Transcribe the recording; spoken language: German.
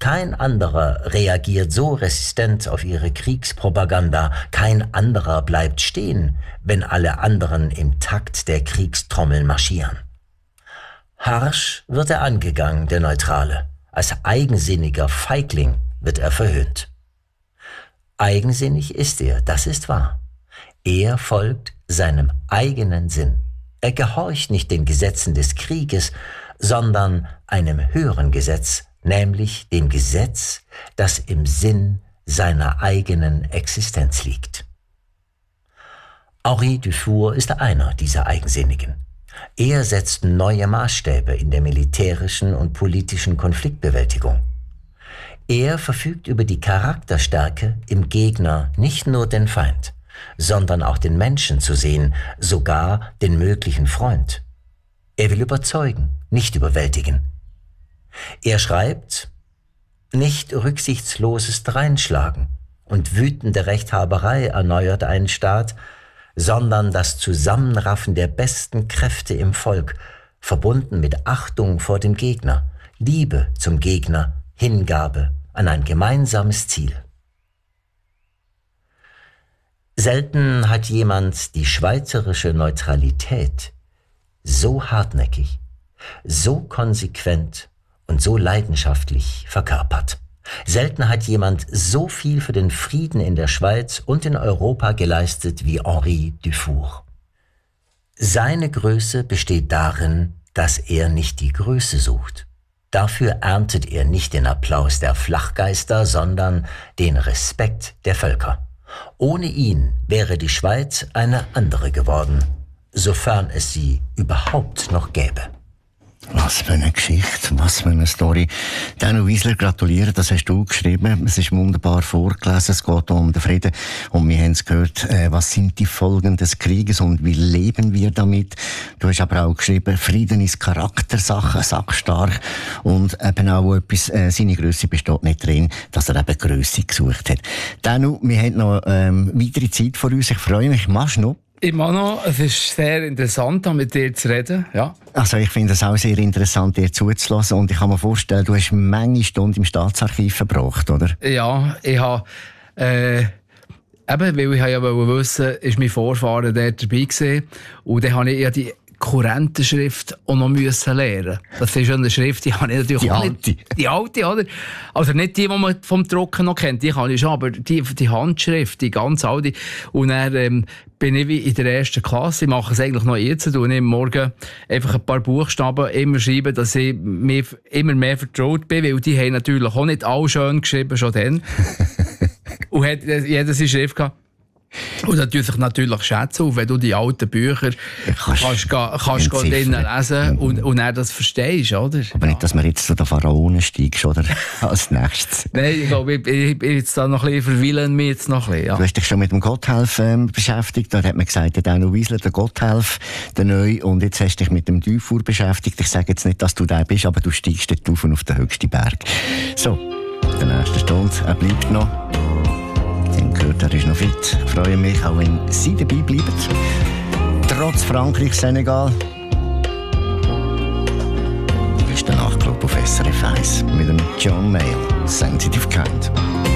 Kein anderer reagiert so resistent auf ihre Kriegspropaganda, kein anderer bleibt stehen, wenn alle anderen im Takt der Kriegstrommeln marschieren. Harsch wird er angegangen, der Neutrale, als eigensinniger Feigling wird er verhöhnt. Eigensinnig ist er, das ist wahr. Er folgt seinem eigenen Sinn. Er gehorcht nicht den Gesetzen des Krieges, sondern einem höheren Gesetz, nämlich dem Gesetz, das im Sinn seiner eigenen Existenz liegt. Henri Dufour ist einer dieser Eigensinnigen. Er setzt neue Maßstäbe in der militärischen und politischen Konfliktbewältigung. Er verfügt über die Charakterstärke, im Gegner nicht nur den Feind, sondern auch den Menschen zu sehen, sogar den möglichen Freund. Er will überzeugen, nicht überwältigen. Er schreibt, nicht rücksichtsloses Dreinschlagen und wütende Rechthaberei erneuert einen Staat, sondern das Zusammenraffen der besten Kräfte im Volk, verbunden mit Achtung vor dem Gegner, Liebe zum Gegner, Hingabe an ein gemeinsames Ziel. Selten hat jemand die schweizerische Neutralität so hartnäckig, so konsequent und so leidenschaftlich verkörpert. Selten hat jemand so viel für den Frieden in der Schweiz und in Europa geleistet wie Henri Dufour. Seine Größe besteht darin, dass er nicht die Größe sucht. Dafür erntet er nicht den Applaus der Flachgeister, sondern den Respekt der Völker. Ohne ihn wäre die Schweiz eine andere geworden, sofern es sie überhaupt noch gäbe. Was für eine Geschichte, was für eine Story. Danu Wiesler, gratuliere, das hast du geschrieben. Es ist wunderbar vorgelesen, es geht um den Frieden. Und wir haben es gehört, was sind die Folgen des Krieges und wie leben wir damit. Du hast aber auch geschrieben, Frieden ist Charaktersache, sackstark. Und eben auch etwas, seine Grösse besteht nicht drin, dass er eben Grösse gesucht hat. Danu, wir haben noch weitere Zeit vor uns. Ich freue mich, machst du noch? Immer noch. Es ist sehr interessant, mit dir zu reden. Ja. Also ich finde es auch sehr interessant, dir zuzulassen. Und ich kann mir vorstellen, du hast manche Stunden im Staatsarchiv verbracht, oder? Ja, ich habe... weil ich ja wissen, ist mein Vorfahren dort dabei gewesen. Und dann habe ich ja die Kurrentenschrift auch noch lernen. Das ist eine Schrift, die habe ich natürlich auch nicht. Die alte, oder? Also nicht die man vom Drucken noch kennt, die kann ich schon, aber die Handschrift, die ganz alte. Und dann bin ich wie in der ersten Klasse, ich mache es eigentlich noch jetzt, und ich morgen einfach ein paar Buchstaben immer schreiben, dass ich mir immer mehr vertraut bin, weil die haben natürlich auch nicht alle schön geschrieben, schon dann. Und hat jeder seine Schrift gehabt. Und natürlich schätzen, wenn du die alten Bücher kannst drinnen lesen und dann das verstehst, oder? Aber nicht, dass wir jetzt zu den Pharaonen steigst, oder? Als nächstes. Nein, ich glaube, ich bin jetzt da noch ein bisschen, verweilen mich jetzt noch ein bisschen, ja. Du hast dich schon mit dem Gotthelf beschäftigt, da hat man gesagt, der Danu Wiesler, der Gotthelf, der Neue, und jetzt hast du dich mit dem Dufour beschäftigt. Ich sage jetzt nicht, dass du der bist, aber du steigst dort auf und auf den höchsten Berg. So, in der nächsten Stunde, er bleibt noch. Gehört, er ist noch fit. Ich freue mich, auch wenn Sie dabei bleiben. Trotz Frankreich, Senegal. Das ist der Nachtclub auf SRF 1 mit dem John Mayall, Sensitive Kind.